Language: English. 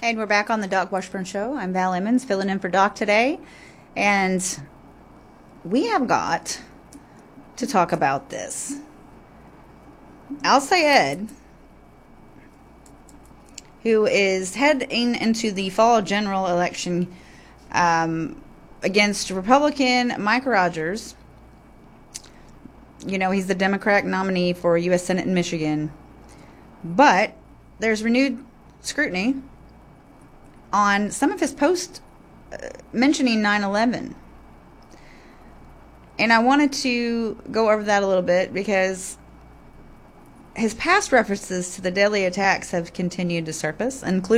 And we're back on the Doc Washburn Show. I'm Val Emmons, filling in for Doc today. And we have got to talk about this. Al Sayed, who is heading into the fall general election against Republican Mike Rogers. You know, he's the Democrat nominee for U.S. Senate in Michigan. But there's renewed scrutiny on some of his posts mentioning 9/11. And I wanted to go over that a little bit because his past references to the deadly attacks have continued to surface, including